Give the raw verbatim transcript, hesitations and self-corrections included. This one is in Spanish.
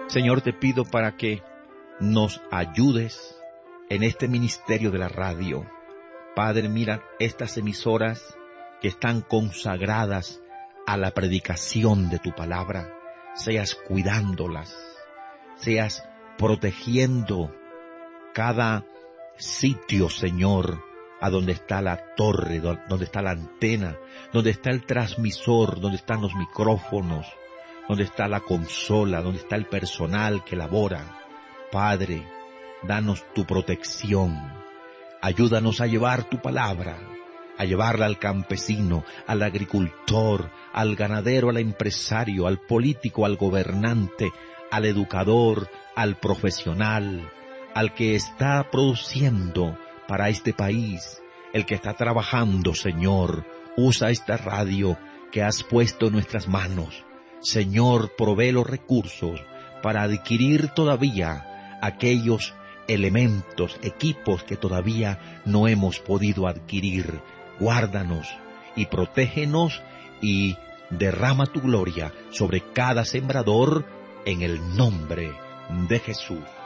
Señor, te pido para que nos ayudes en este ministerio de la radio. Padre, mira estas emisoras que están consagradas a la predicación de tu palabra. Seas cuidándolas, seas protegiendo cada sitio, Señor, a donde está la torre, donde está la antena, donde está el transmisor, donde están los micrófonos, donde está la consola, donde está el personal que labora. Padre, danos tu protección. Ayúdanos a llevar tu palabra, a llevarla al campesino, al agricultor, al ganadero, al empresario, al político, al gobernante, al educador, al profesional, al que está produciendo para este país, el que está trabajando. Señor, usa esta radio que has puesto en nuestras manos. Señor, provee los recursos para adquirir todavía aquellos elementos, equipos que todavía no hemos podido adquirir. Guárdanos y protégenos y derrama tu gloria sobre cada sembrador en el nombre de Jesús.